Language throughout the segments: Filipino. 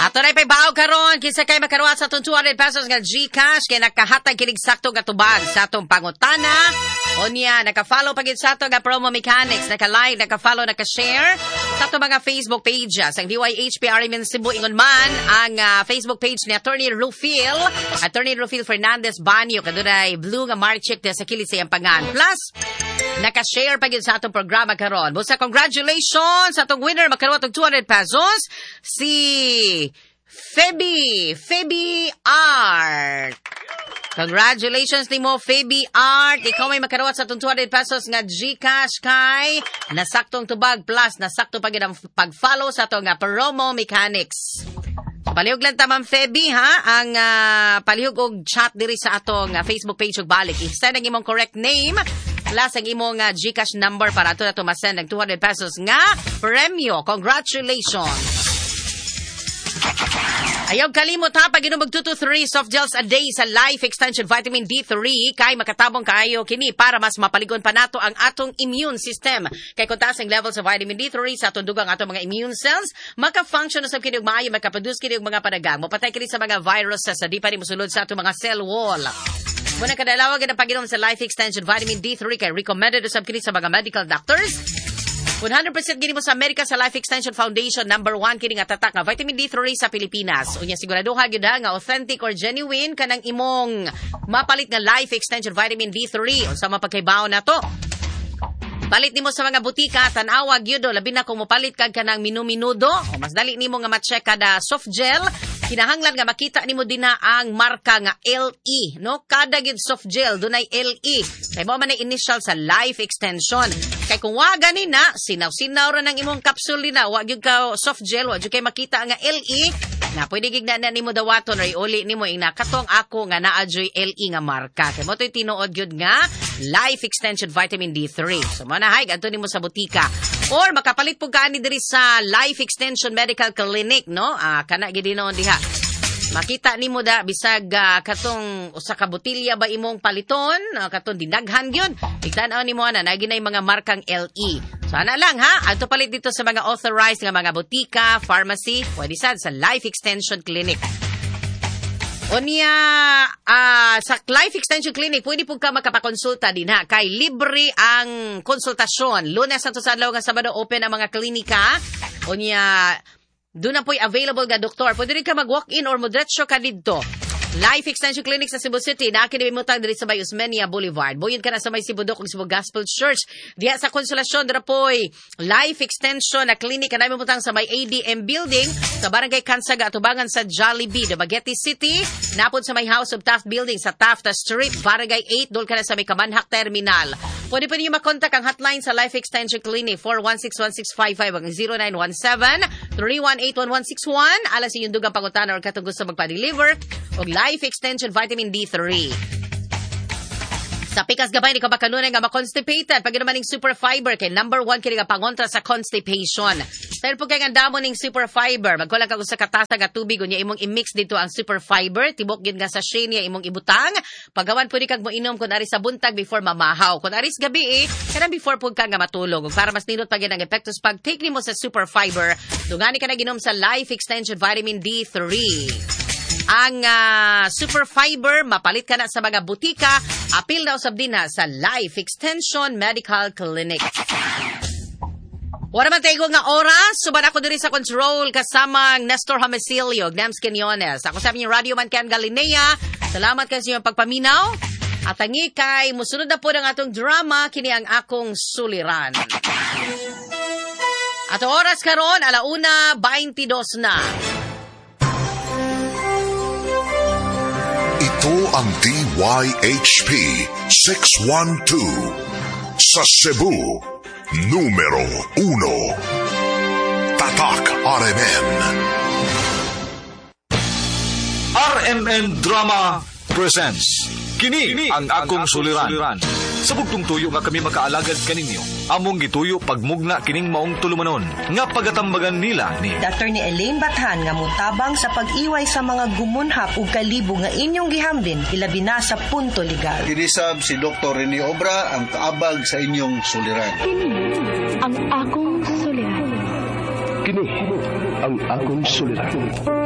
Ato na ipabaw karon kinsa kay makaruat sa 200 pesos nga GCash kay nakahatag kinig sakto nga tubag sa atong pangutana. Onya naka-follow pagid sa ato nga promo mechanics, naka-like, naka-follow, naka-share sa ato mga Facebook pages. Ang DYHP Arimin Cebu ingon man ang Facebook page ni Attorney Rufil Fernandez Banyo kadunay blue nga mark check sa kilid sa iyang pangan. Plus naka-share pagid sa atong programa karon. Busa congratulations sa atong winner makaruat og 200 pesos si Feby Art. Congratulations ni mo, Feby Art. Ikaw may makaruat sa 200 pesos nga GCash kay nasaktong tubag plus nasakto pag ang pag-follow sa itong promo mechanics. Palihog lang tamang Feby ha, ang palihog og chat diri sa atong Facebook page ug balik. I-send ang imong correct name plus ang imong GCash number para ato na tumasend ang 200 pesos nga premyo. Congratulations! Ayaw kalimot ha, pag inumog 2 to 3 soft gels a day sa Life Extension Vitamin D3 kay makatabong kaayo kini para mas mapaligon pa nato ang atong immune system. Kay kung taas ang level sa vitamin D3 sa atong dugang atong mga immune cells, maka-function usab kini og maayo, makaproduce kini og mga panagang, mapatay kini sa mga viruses sa di pa ni mosulod sa atong mga cell wall. Muna kadalawa gid ang pag-inom sa Life Extension Vitamin D3 kay recommended usab kini sa mga medical doctors. 100% gini mo sa America sa Life Extension Foundation, number 1 kini nga tatak nga vitamin D3 sa Pilipinas. Unya siguraduha gyud nga authentic or genuine kanang imong mapalit nga Life Extension Vitamin D3 unsa mapagkaybaw nato. Palit nimo sa mga butika, tan-awa gyud labi na kung mopalit kag kanang minudo o mas dali nimo nga ma-check kada soft gel. Kinahanglan nga makita nimo dinha ang marka nga LE, no? Kada gid soft gel dunay LE. Kay mo man ang initial sa Life Extension. Kay kung wa gani na, sinaw-sinaw ra nang imong capsule na, wa gyud ka soft gel, wa gyud kay makita nga LE, na pwede gid na nimo dawaton or iuli nimo ing nakatong ako nga naa joy LE nga marka. Kay mo toy tinuod gyud nga Life Extension Vitamin D3. So mo na hay adto nimo sa butika. Or makapalit pug kaani diri sa Life Extension Medical Clinic, no? Kana gid noon diha. Makita nimo da bisag katong usa ka botilya ba imong paliton, katong dinaghan gyud. Tigtan-aw nimo na naginay mga markang LE. So ana lang ha, adto palit dito sa mga authorized nga mga butika, pharmacy, pwede sad sa Life Extension Clinic. Onya sa Life Extension Clinic pwede pud ka makapakonsulta din ha, kay libre ang konsultasyon. Lunes hangtod sa adlaw nga Sabado open ang mga klinika. Onya doon na po'y available nga doktor. Pwede rin ka mag-walk-in or modretso ka dito. Life Extension Clinic sa Cebu City. Nakinibimutang diri sa May Osmeña Boulevard. Buyod ka na sa May Sibudok ug Cebu Gospel Church. Diya sa Konsolasyon, dira po'y Life Extension na clinic. Kanay bimutang sa May ADM Building. Sa Barangay Kansaga, atubangan sa Jollibee, Dumaguete City. Napod sa May House of Taft Building sa Taft Street, Barangay 8. Doon ka na sa May Kamanhak Terminal. Pwede pa niyo makontak ang hotline sa Life Extension Clinic 416-1655 ang 0917-318-1161. Alas inyong dugang pangutana or katong gusto magpa-deliver o Life Extension Vitamin D3. Sa pikas gabay, di ka makanunay nga ma-constipated. Pag naman ng super fiber, kay number 1 kini nga pangontra sa constipation. Dahil po kay nga damo ng super fiber, magkulang ka sa katasa nga tubig, unya imong i-mix dito ang super fiber, tibok yun nga sa niya imong ibutang. Paggawan po di kag mo inom kung aris sa buntag before mamahaw. Kung aris gabi kanang before po ka nga matulog. Para mas nindot pag yun ang epektos pag take ni mo sa super fiber, dungani ka na ginom sa Life Extension Vitamin D3. Ang super fiber, mapalit ka na sa mga butika, apil na usab din sa Life Extension Medical Clinic. Wala man tayo nga oras, suban ako diri sa control kasamang Nestor Hamacilio, Gnems Quinones. Ako sa inyong Radio Man Ken Galinea. Salamat kayo sa inyong pagpaminaw. At tangi kay, musunod na po ng atong drama, kini ang akong suliran. At oras karon, 1:22 na. Ito ang DYHP 612 sa Cebu, numero 1. Tatak RMN. RMN Drama presents Kini ang akong suliran. Sa bugtong tuyo nga kami makaalagad kaninyo, among gituyo pagmugna kining maong tulumanon nga pagatambagan nila ni Dr. ni Elaine Bathan nga mutabang sa pag-iway sa mga gumunhap ug kalibo nga inyong gihambin ilabi na sa punto legal. Kinisab si Dr. Rene Obra ang kaabag sa inyong suliran. Kini ang akong suliran. Kini ang akong suliran.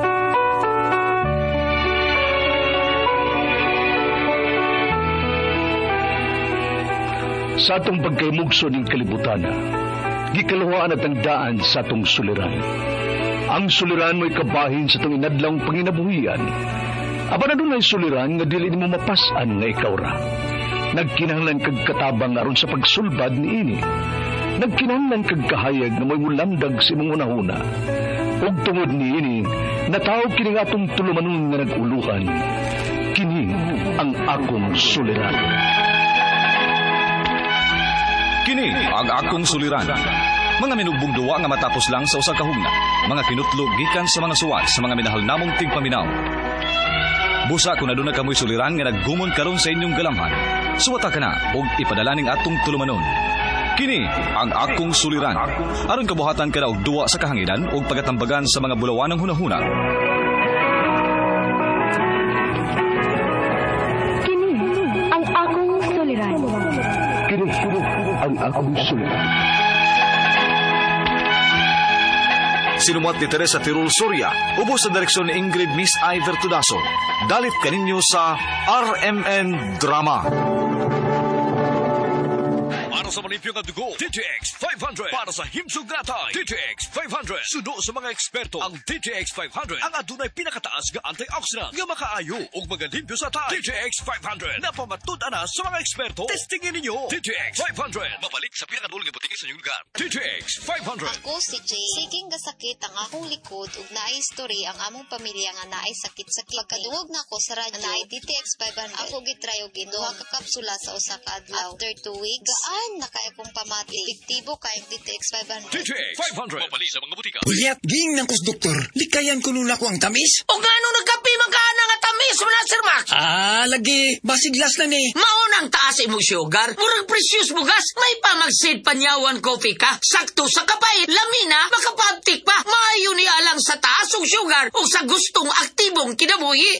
Sa atong pagkaymugso ng kalibutan, gikalawaan at ang daan sa atong suliran. Ang suliran mo'y kabahin sa itong inadlang panginabuhian. Aba na doon ay suliran nga dili mo mapasan nga ikaw ra. Nagkinahanglan kag katabang aron sa pagsulbad ni ini. Nagkinahanglan kag kahayag na may mulamdag sa imong unahuna. Ug tungod ni ini, natawag kini nga atong tulumanon nga naguluhan. Kini ang akong suliran. Kini ang akong suliran. Mga minugbong duwa nga matapos lang sa usa ka hugna. Mga kinutlog gikan sa mga suwat sa mga minahal namong tigpaminaw. Busa kung aduna kamoy suliran nga naggumon karon sa inyong galamhan, suwata ka na og ipadala ning atong tulumanon. Kini ang akong suliran. Aron kabuhatan ka na og duwa sa kahanginan og pagatambagan sa mga bulawanang hunahuna. Kini ang akong suliran. Kini ang akong suliran. Sinumat ni Teresa Tirul Soria, ubos sa direksyon ni Ingrid Miss Iver Tudaso. Dalit kaninyo sa RMN Drama. Para sa malipyo nga dugo, DTX 500. Para sa himsog natay, DTX 500. Sudo sa mga eksperto, ang DTX 500 ang adunay pinakataas nga antioxidant nga makaayo ug magalimpyo sa tay. DTX 500 napamatud-an na sa mga eksperto. Testingin ninyo DTX 500. Mabalik sa pinakadulong nga butika sa inyong lugar. DTX 500. Ako si Jay. Siging gasakit ang akong likod ug naay story ang among pamilya nga naay sakit-sakit. Pagkaduog na ko sa radyo, naay DTX 500. Ako gitry og duha ka kapsula sa usa ka adlaw. After 2 weeks, gaan na kay akong pamati. Epektibo kay DTX 500. DTX 500. Mabalik sa mga butika. Ulyat, ging ng kus doktor. Likayan ko nun ako ang tamis. O gano nagkapi magkana nga tamis mo na, Sir Max? Lagi. Basiglas na ni. Maunang taas imong sugar. Murag precious mo gas. May pamagsid panyawan coffee ka. Sakto sa kapait. Lamina, makapabtik pa. Maayo ni alang sa taas og sugar o sa gustong aktibong kinabuhi.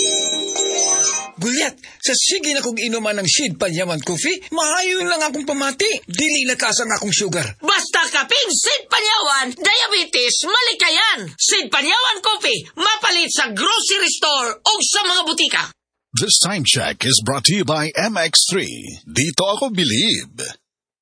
Gulyat, sa sige na kong inuman ng Sid Panyaman Coffee, maayon lang akong pamati. Dili lakas ang akong sugar. Basta kaping Sid Panyawan, diabetes, malikayan. Sid Panyawan Coffee, mapalit sa grocery store o sa mga butika. This time check is brought to you by MX3. Dito ako believe.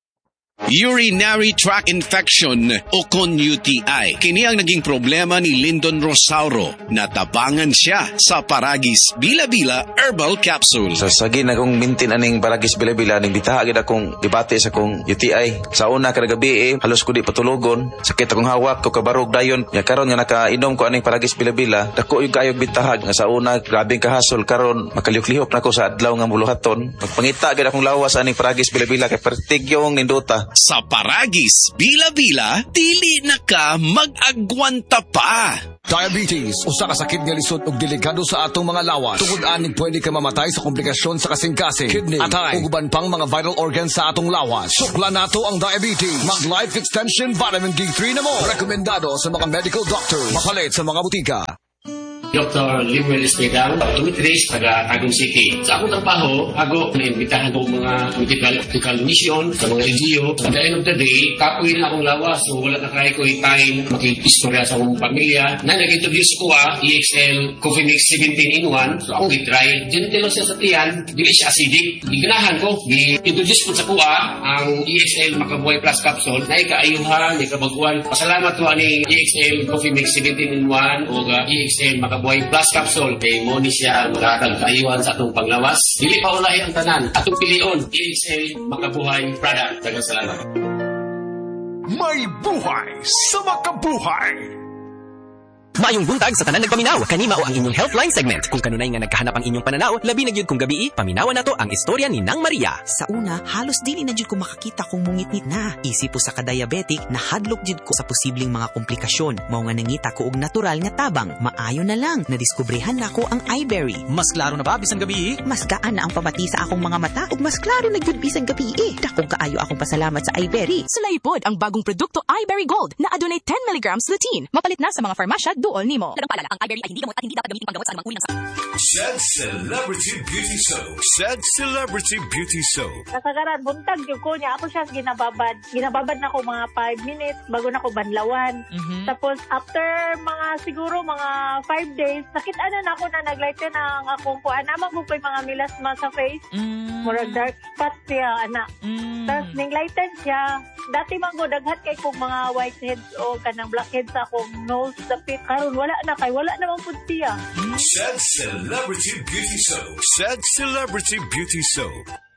Urinary tract infection o con UTI. Kini ang naging problema ni Lyndon Rosauro. Natabangan siya sa Paragis Bila-Bila Herbal Capsule. Sa sagi na kong mintin aning Paragis Bila-Bila, ning bitahagid akong dibati sa kong UTI. Sa una kada gabi halos ko di patulogon. Sakit akong hawak ko kabarog dayon. Nya karon nga nakainom ko aning Paragis Bila-Bila, dako yung kayog bitahag nga sa una grabing kahasol karon makalihok nako sa adlaw nga muluhaton. Magpangita gid akong lawas aning Paragis Bila-Bila kay pertigyong ninduta. Sa Paragis Bila-Bila, dili na ka mag-agwanta pa. Diabetes, usa ka sakit nga lisod ug delikado sa atong mga lawas. Tungod aning pwede ka mamatay sa komplikasyon sa kasing-kasing, kidney, atay, ug uban pang mga vital organs sa atong lawas. Sukla nato ang diabetes. Mag Life Extension Vitamin D3 na mo. Rekomendado sa mga medical doctors. Mapalit sa mga butika. Dr. Limuel Espegal, optometrist, taga Tagum City. Sa akong trabaho, ako naimbitahan ko mga medical mission sa mga NGO. At the end of the day, kapoy na akong lawas, so wala na kaya ko time makikistorya sa akong pamilya. Na nag-introduce ko EXL Coffee Mix 17 in 1. So akong gitry. Gentle siya sa tiyan, dili siya acidic. Iganahan ko, i-introduce ko sa kuha ang EXL Makabuhay Plus Capsule. Na ikaayuhan, ikabaguan. Pasalamat ko ani EXL Coffee Mix 17 in 1 o EXL Makabuhay Plus Capsule kay mo ni siya makakagayuhan sa atong panglawas. Dili pa ulahi ang tanan. Atong pilion, EXL Makabuhay product. Daghang salamat. May buhay sa makabuhay. Maayong buntag sa tanan nagpaminaw. Kani mao ang inyong Healthline segment. Kung kanunay nga nagkahanap ang inyong pananaw, labi na gyud kung gabi, paminawan nato ang istorya ni Nang Maria. Sa una, halos dili na gyud ko makakita kung mungit-ngit na. Isip po sa ka-diabetic, nahadlok gyud ko sa posibleng mga komplikasyon. Mao nga nangita ko og natural nga tabang. Maayo na lang, nadiskubrehan nako ang iBerry. Mas klaro na ba bisan gabi? Mas gaan na ang pamati sa akong mga mata ug mas klaro na gyud bisan gabi. Dakong kaayo akong pasalamat sa iBerry. Sulaipod ang bagong produkto iBerry Gold na adunay 10 mg lutein. Mapalit na sa mga farmasya duol nimo. Lagang paalala, ang iBerry ay hindi gamot at hindi dapat gamitin panggamot sa anumang uri ng Said Celebrity Beauty Soap. Said Celebrity Beauty Soap. Kasagaran, buntag yung ko niya. Ako siya ginababad. Ginababad na ako mga 5 minutes bago na ako banlawan. Tapos, after siguro mga 5 days, nakita na ako na naglighten na ang akong kuhaan. Naman ko pa yung mga milasma sa face. Murag dark spot siya, anak. Tapos, ninglighten siya. Dati man ko, daghat kay kong mga whiteheads o kanang blackheads sa akong nose, dapit. Karon wala na kay, wala namang po siya. Said Celebrity Beauty Soap. Said Celebrity Beauty Soap.